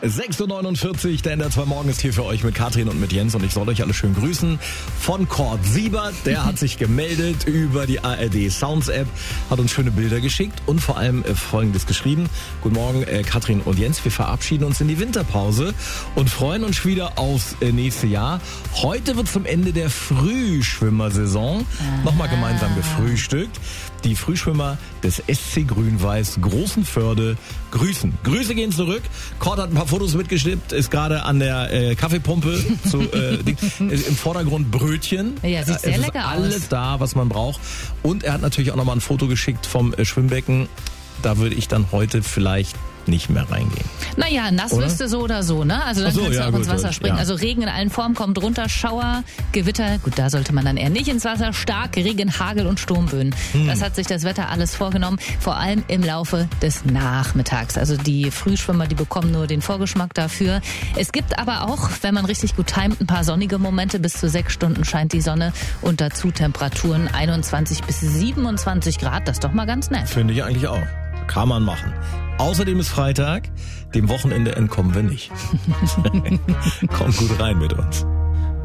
6.49 Uhr, der NDR 2 Morgen ist hier für euch mit Katrin und mit Jens und ich soll euch alle schön grüßen. Von Kurt Siebert, der hat sich gemeldet über die ARD Sounds App, hat uns schöne Bilder geschickt und vor allem Folgendes geschrieben. Guten Morgen Katrin und Jens, wir verabschieden uns in die Winterpause und freuen uns wieder aufs nächste Jahr. Heute wird zum Ende der Frühschwimmersaison nochmal gemeinsam gefrühstückt. Die Frühschwimmer des SC Grün-Weiß Großenförde grüßen. Grüße gehen zurück. Kurt hat ein paar Fotos mitgeschnippt, ist gerade an der Kaffeepumpe. Im Vordergrund Brötchen. Ja, sieht sehr lecker aus. Alles da, was man braucht. Und er hat natürlich auch nochmal ein Foto geschickt vom Schwimmbecken. Da würde ich dann heute vielleicht nicht mehr reingehen. Naja, nass wirst du so oder so, ne? Also dann kannst du auch ins Wasser springen. Ja. Also Regen in allen Formen kommt runter, Schauer, Gewitter, gut, da sollte man dann eher nicht ins Wasser, stark Regen, Hagel und Sturmböen. Das hat sich das Wetter alles vorgenommen, vor allem im Laufe des Nachmittags. Also die Frühschwimmer, die bekommen nur den Vorgeschmack dafür. Es gibt aber auch, wenn man richtig gut timet, ein paar sonnige Momente. Bis zu 6 Stunden scheint die Sonne und dazu Temperaturen 21 bis 27 Grad. Das ist doch mal ganz nett. Finde ich eigentlich auch. Kann man machen. Außerdem ist Freitag, dem Wochenende entkommen wir nicht. Kommt gut rein mit uns.